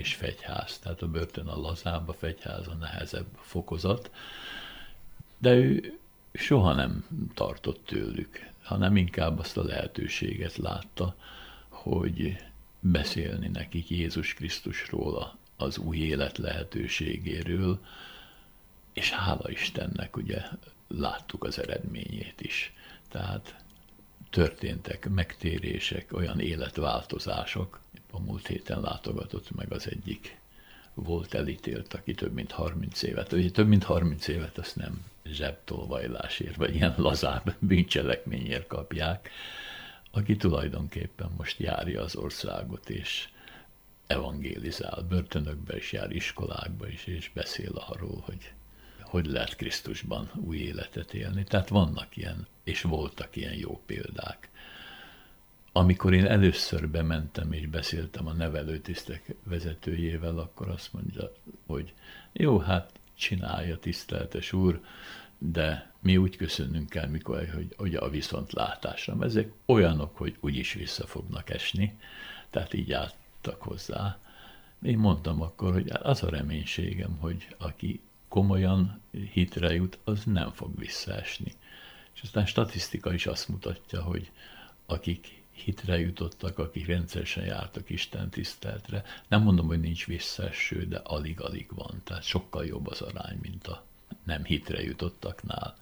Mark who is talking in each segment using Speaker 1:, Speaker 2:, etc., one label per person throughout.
Speaker 1: és fegyház. Tehát a börtön a lazább, a fegyház a nehezebb fokozat. De ő soha nem tartott tőlük, hanem inkább azt a lehetőséget látta, hogy beszélni nekik Jézus Krisztusról, az új élet lehetőségéről, és hála Istennek, ugye láttuk az eredményét is. Tehát történtek megtérések, olyan életváltozások. A múlt héten látogatott meg az egyik volt elítélt, aki több mint 30 évet. Ugye több mint 30 évet azt nem zsebtolvajlásért, vagy ilyen lazább bűncselekményért kapják, aki tulajdonképpen most járja az országot, és evangélizál, börtönökbe is jár, iskolákba is, és beszél arról, hogy lehet Krisztusban új életet élni. Tehát vannak ilyen, és voltak ilyen jó példák. Amikor én először bementem és beszéltem a nevelőtisztek vezetőjével, akkor azt mondja, hogy jó, hát csinálja, tiszteltes úr, de mi úgy köszönünk el, mikor, hogy a viszontlátásra. Ezek olyanok, hogy úgyis vissza fognak esni, tehát így álltak hozzá. Én mondtam akkor, hogy az a reménységem, hogy aki komolyan hitre jut, az nem fog visszaesni. És aztán statisztika is azt mutatja, hogy akik hitre jutottak, akik rendszeresen jártak Isten tiszteletre, nem mondom, hogy nincs visszaeső, de alig-alig van. Tehát sokkal jobb az arány, mint a nem hitre jutottaknál.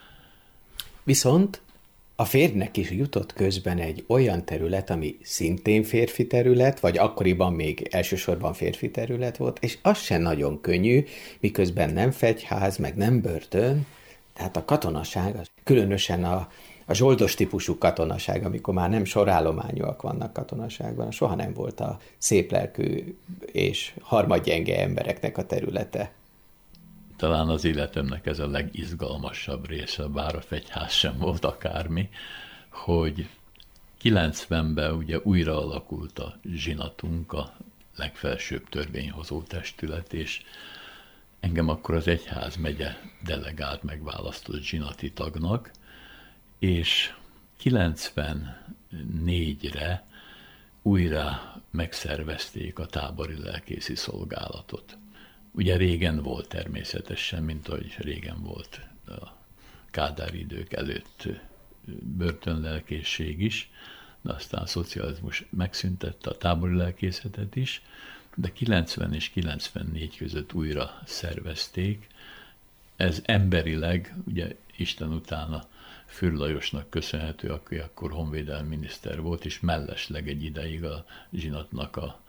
Speaker 2: Viszont a férjnek is jutott közben egy olyan terület, ami szintén férfi terület, vagy akkoriban még elsősorban férfi terület volt, és az sem nagyon könnyű, miközben nem fegyház, meg nem börtön, tehát a katonaság, különösen a zsoldos típusú katonaság, amikor már nem sorállományúak vannak katonaságban, soha nem volt a széplelkű és harmadgyenge embereknek a területe.
Speaker 1: Talán az életemnek ez a legizgalmasabb része, bár a fegyház sem volt akármi, hogy 90-ben ugye újra alakult a zsinatunk, a legfelsőbb törvényhozó testület, és engem akkor az egyházmegye delegált, megválasztott zsinati tagnak, és 94-re újra megszervezték a tábori lelkészi szolgálatot. Ugye régen volt természetesen, mint ahogy régen volt a Kádár idők előtt börtönlelkészség is, de aztán a szocializmus megszüntette a tábori lelkészetet is, de 90 és 94 között újra szervezték. Ez emberileg, ugye Isten utána Fürr Lajosnak köszönhető, aki akkor honvédelmi miniszter volt, és mellesleg egy ideig a zsinatnak a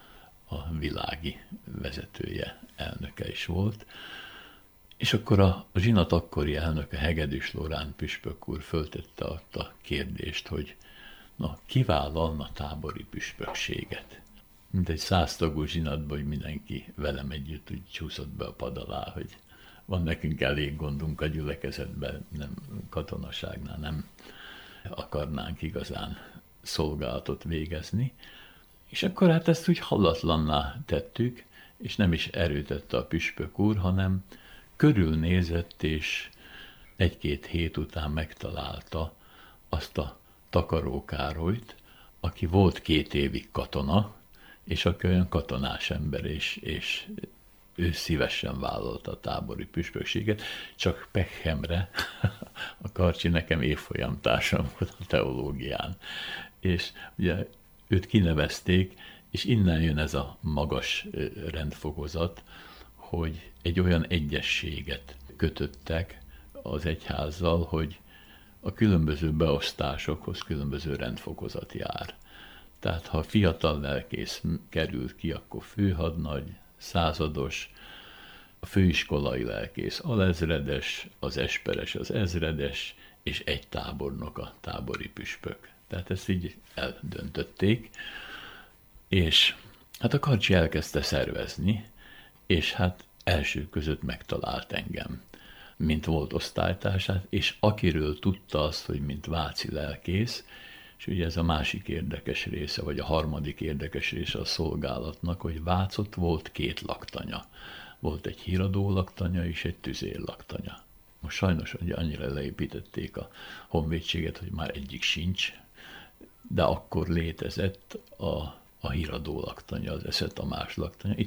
Speaker 1: világi vezetője, elnöke is volt. És akkor a zsinat akkori elnöke, Hegedűs Loránd püspök úr föltette a kérdést, hogy na, ki vállalna tábori püspökséget? Mint egy 100 tagú zsinatban, hogy mindenki velem együtt úgy csúszott be a pad alá, hogy van nekünk elég gondunk a gyülekezetben, nem katonaságnál nem akarnánk igazán szolgálatot végezni. És akkor hát ezt úgy hallatlanná tettük, és nem is erőtette a püspök úr, hanem körülnézett, és 1-2 hét után megtalálta azt a Takaró Károlyt, aki volt 2 évig katona, és aki olyan katonás ember, és ő szívesen vállalta a tábori püspökséget, csak pehemre a Karcsi nekem évfolyamtársam volt a teológián. És ugye őt kinevezték, és innen jön ez a magas rendfokozat, hogy egy olyan egyességet kötöttek az egyházzal, hogy a különböző beosztásokhoz különböző rendfokozat jár. Tehát ha fiatal lelkész kerül ki, akkor főhadnagy, százados, a főiskolai lelkész alezredes, az esperes az ezredes, és egy tábornok a tábori püspök. Tehát ezt így eldöntötték, és hát a Karcsi elkezdte szervezni, és hát első között megtalált engem, mint volt osztálytársát, és akiről tudta azt, hogy mint váci lelkész, és ugye ez a másik érdekes része, vagy a harmadik érdekes része a szolgálatnak, hogy Vácott volt 2 laktanya. Volt egy híradó laktanya és egy tüzér laktanya. Most sajnos ugye annyira leépítették a honvédséget, hogy már egyik sincs, de akkor létezett a híradó laktanya, az Esze Tamás laktanya.